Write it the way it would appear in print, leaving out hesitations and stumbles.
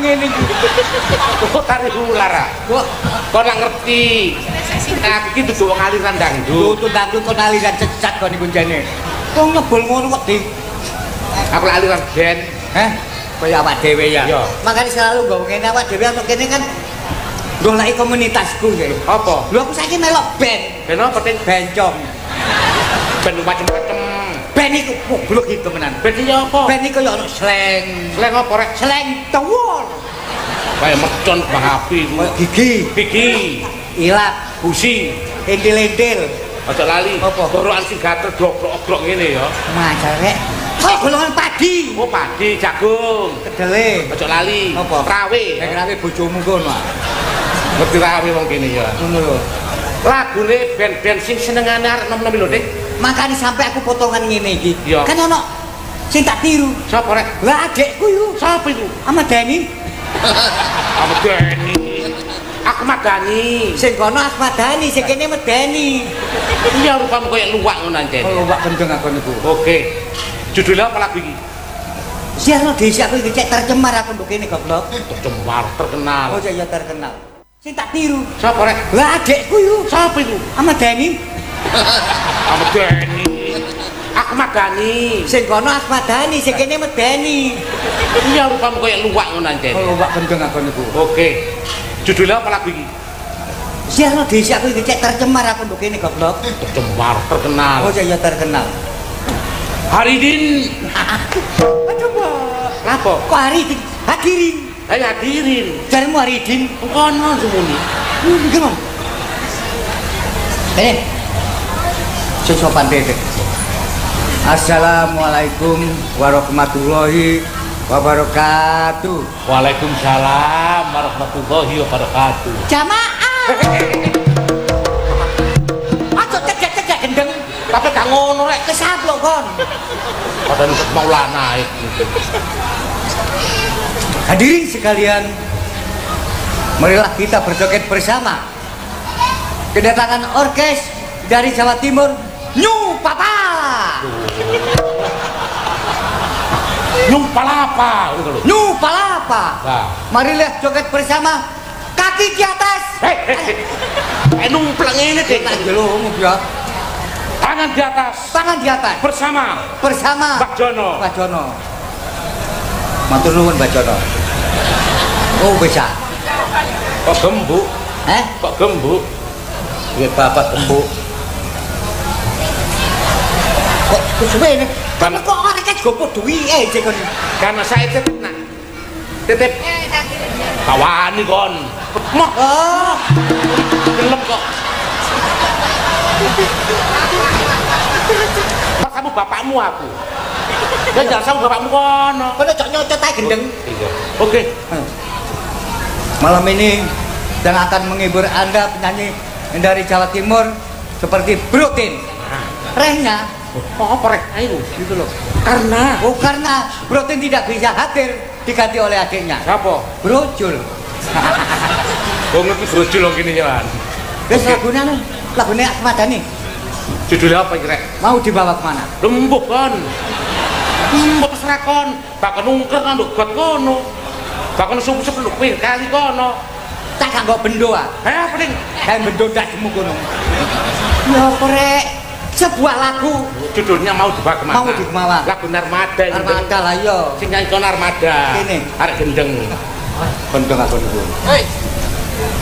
ngene iki. Kok tarik ular ah? Kok nggak ngerti? Aku iki dudu wong aliran dangdut. Dudu dangdut kon aliran cecat kon iku jane. Wong nyebul ngono kok di. Aku aliran band. Heh, kaya awak dhewe ya. Iya. Makane selalu nggawa kene awak dhewe ana kene kan goleki komunitasku ya. Apa? Lho aku saiki melok band. Band apa, Ting? Bencong. Band macem-macem. Band iku goblok iki temenan. Band iki apa? Band iku ya ono slang. Slang apa rek? Slang tawur. Kayak mercon bang api ku. Gigi, Gigi, ilap, busi, endil-endil. aja lali. Apa? Gorokan sing gatel dogrok-ogrok ngene ya. Majar rek. Kok golongan padi. Oh, padi, jagung. Kedele. Aja lali. Apa? Rawe. Nek rawe bojomu kono. Ngerti rawe wong kene ya. Ngono lho. Lagune band-band sing senengane arek nom-nom lho, Dik. Makane sampe aku potongan ngene iki. Iya. Kan ono sing tak tiru. Sapa rek? Lah adekku yo. Sapa iku? Ahmad Dhani. Ahmad Dhani. Ahmad Dhani. Sing kono Ahmad Dhani, sing kene medeni. Iya rupamu koyo luwak ngono anjen. Oh, Pak gendeng aku niku. Oke. Judulnya apa lagu iki? Siarno desa aku iki cek tercemar aku nduk kene goblok. Tercemar, terkenal. Oh ya terkenal. Sing tak tiru. Sapa rek? Lah adekku yo. Sapa iku? Ahmad Dhani. Ahmad Dhani. Ahmad Dhani. Sing kono Ahmad Dhani, sing kene medeni. Iya rupamu koyo luwak ngono anjen. Oh, Pak gendeng aku niku. Oke. Judulnya apa lagu iki? Siarno desa aku iki cek tercemar aku nduk kene goblok. Tercemar, terkenal. Oh ya terkenal. Haridin. Coba. Lapo? Kok Haridin? Hadirin. Ayo hadirin. Jarmu Haridin. Kono semuni. Gimana? Sopan dede. Assalamualaikum warahmatullahi wabarakatuh. Waalaikumsalam warahmatullahi wabarakatuh. Jamaah. Aja cedek-cedek gendeng. Tapi gak ngono rek. Kesablok kon. Padahal Maulana itu. Hadirin sekalian, marilah kita berjoget bersama. Kedatangan orkes dari Jawa Timur, New Papa. New Palapa gitu loh. New Palapa. Nah. Marilah joget bersama, kaki di atas. Numpleng ini deh. Tangan di atas. Tangan di atas. Bersama Mbak Jono. Mbak Jono. Matur nuwun Mbak Jono. Oh bisa. Kok gembuk? Kok gembuk? Duit bapak gembuk. Kok suwe ini? Kok orang kan gopo duwi cek kon. Karena saya titip nak. Titip. Kawani kon. Mok. Oh. Gelem kok. Pas kamu bapakmu aku. Ya jangan sama bapakmu kono. Kono cok nyocot ae gendeng. Iya. Oke. Malam ini yang akan menghibur Anda penyanyi dari Jawa Timur seperti Brotin. Rehnya Apa rek? Ayo gitu loh. Karena Karena Brotin tidak bisa hadir diganti oleh adiknya. siapa? Brojul. Gue ngerti brojul loh gini jalan. Wes lagunya Ahmad Dhani. Judulnya apa kira? Mau dibawa kemana? Lembuk kan? Terserah kon. Bahkan nungker kan got kono. Bahkan sup-sup lu kali kono. Tak gak nggo bendo ah. Apa ning? Kayak bendo dasmu kono. Ya korek. Sebuah lagu Judulnya mau dibawa kemana? Mau dibawa. Lagu Narmada. Armada lah yo. Sing nyanyi kon Narmada. Kene. Arek gendeng. Gendeng aku niku. Hei.